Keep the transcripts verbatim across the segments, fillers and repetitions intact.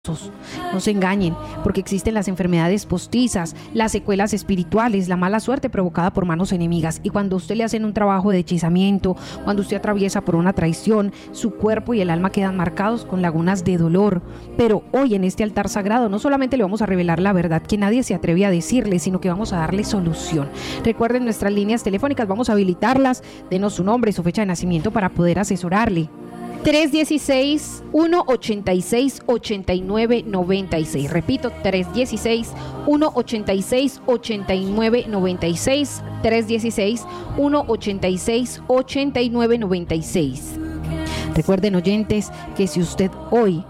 No se engañen, porque existen las enfermedades postizas, las secuelas espirituales, la mala suerte provocada por manos enemigas. Y cuando usted le hacen un trabajo de hechizamiento, cuando usted atraviesa por una traición, su cuerpo y el alma quedan marcados con lagunas de dolor. Pero hoy en este altar sagrado no solamente le vamos a revelar la verdad que nadie se atreve a decirle, sino que vamos a darle solución. Recuerden nuestras líneas telefónicas, vamos a habilitarlas. Denos su nombre y su fecha de nacimiento para poder asesorarle. tres uno seis, uno ocho seis, ocho nueve nueve seis. Repito, tres uno seis, uno ocho seis, ocho nueve nueve seis. tres uno seis, uno ocho seis, ocho nueve nueve seis. Recuerden, oyentes, que si usted hoy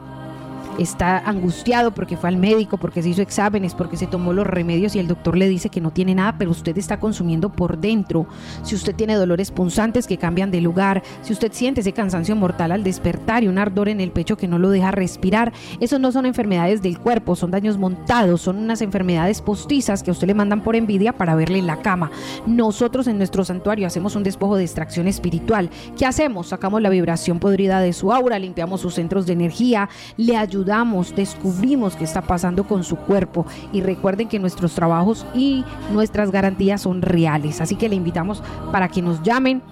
está angustiado porque fue al médico, porque se hizo exámenes, porque se tomó los remedios y el doctor le dice que no tiene nada, pero usted está consumiendo por dentro, si usted tiene dolores punzantes que cambian de lugar, si usted siente ese cansancio mortal al despertar y un ardor en el pecho que no lo deja respirar, esos no son enfermedades del cuerpo, son daños montados, son unas enfermedades postizas que a usted le mandan por envidia para verle en la cama. Nosotros en nuestro santuario hacemos un despojo de extracción espiritual. ¿Qué hacemos? Sacamos la vibración podrida de su aura, limpiamos sus centros de energía, le ayudamos Ayudamos, descubrimos qué está pasando con su cuerpo y recuerden que nuestros trabajos y nuestras garantías son reales, así que le invitamos para que nos llamen.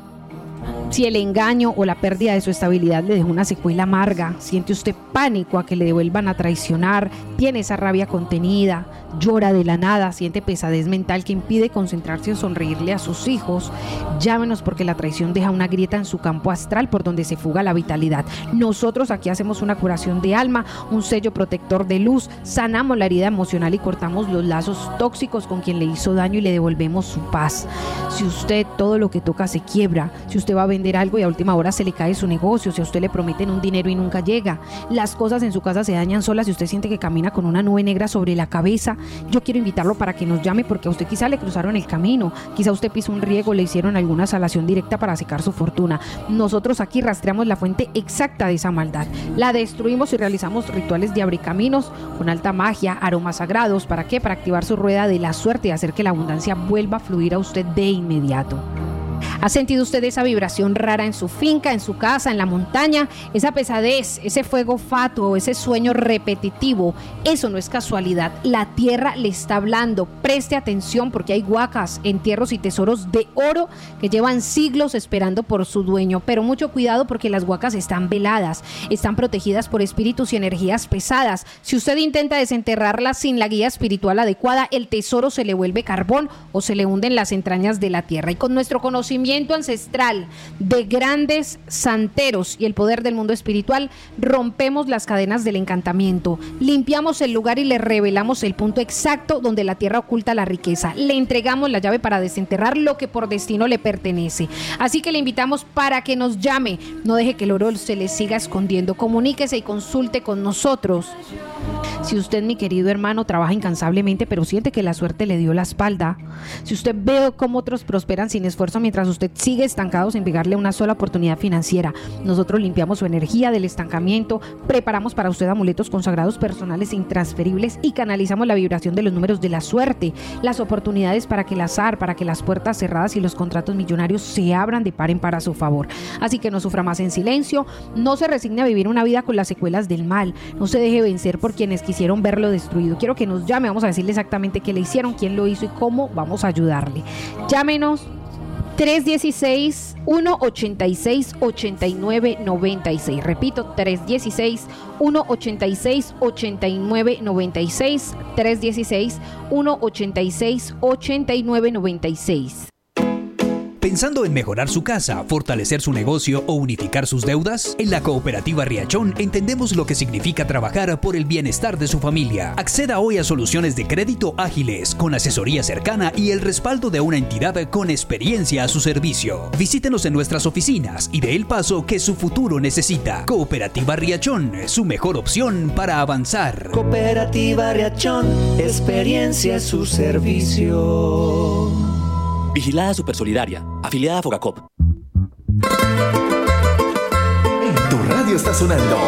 Si el engaño o la pérdida de su estabilidad le dejó una secuela amarga, siente usted pánico a que le devuelvan a traicionar, tiene esa rabia contenida, llora de la nada, siente pesadez mental que impide concentrarse o sonreírle a sus hijos, llámenos porque la traición deja una grieta en su campo astral por donde se fuga la vitalidad. Nosotros aquí hacemos una curación de alma, un sello protector de luz, sanamos la herida emocional y cortamos los lazos tóxicos con quien le hizo daño y le devolvemos su paz. Si usted todo lo que toca se quiebra, si usted va a vender algo y a última hora se le cae su negocio, si a usted le prometen un dinero y nunca llega, las cosas en su casa se dañan solas, si usted siente que camina con una nube negra sobre la cabeza, yo quiero invitarlo para que nos llame porque a usted quizá le cruzaron el camino, quizá usted pisó un riego, le hicieron alguna salación directa para secar su fortuna. Nosotros aquí rastreamos la fuente exacta de esa maldad, la destruimos y realizamos rituales de abrecaminos con alta magia, aromas sagrados. ¿Para qué? Para activar su rueda de la suerte y hacer que la abundancia vuelva a fluir a usted de inmediato. ¿Ha sentido usted esa vibración rara en su finca, en su casa, en la montaña? Esa pesadez, ese fuego fatuo, ese sueño repetitivo, eso no es casualidad. La tierra le está hablando. Preste atención porque hay huacas, entierros y tesoros de oro que llevan siglos esperando por su dueño. Pero mucho cuidado porque las huacas están veladas, están protegidas por espíritus y energías pesadas. Si usted intenta desenterrarlas sin la guía espiritual adecuada, el tesoro se le vuelve carbón o se le hunde en las entrañas de la tierra. Y con nuestro conocimiento ancestral de grandes santeros y el poder del mundo espiritual, rompemos las cadenas del encantamiento, limpiamos el lugar y le revelamos el punto exacto donde la tierra oculta la riqueza, le entregamos la llave para desenterrar lo que por destino le pertenece. Así que le invitamos para que nos llame, no deje que el oro se le siga escondiendo, comuníquese y consulte con nosotros. Si usted, mi querido hermano, trabaja incansablemente pero siente que la suerte le dio la espalda, si usted ve cómo otros prosperan sin esfuerzo mientras usted sigue estancado sin pegarle una sola oportunidad financiera, nosotros limpiamos su energía del estancamiento, preparamos para usted amuletos consagrados personales e intransferibles y canalizamos la vibración de los números de la suerte, las oportunidades para que el azar, para que las puertas cerradas y los contratos millonarios se abran de par en par a su favor. Así que no sufra más en silencio, no se resigne a vivir una vida con las secuelas del mal, no se deje vencer por quienes quisieron verlo destruido. Quiero que nos llame, vamos a decirle exactamente qué le hicieron, quién lo hizo y cómo vamos a ayudarle. Llámenos tres uno seis, uno ocho seis, ocho nueve nueve seis. Repito, tres uno seis, uno ocho seis, ocho nueve nueve seis. tres uno seis, uno ocho seis, ocho nueve nueve seis. ¿Pensando en mejorar su casa, fortalecer su negocio o unificar sus deudas? En la Cooperativa Riachón entendemos lo que significa trabajar por el bienestar de su familia. Acceda hoy a soluciones de crédito ágiles, con asesoría cercana y el respaldo de una entidad con experiencia a su servicio. Visítenos en nuestras oficinas y dé el paso que su futuro necesita. Cooperativa Riachón, su mejor opción para avanzar. Cooperativa Riachón, experiencia a su servicio. Vigilada Supersolidaria, afiliada a Fogacop. En tu radio está sonando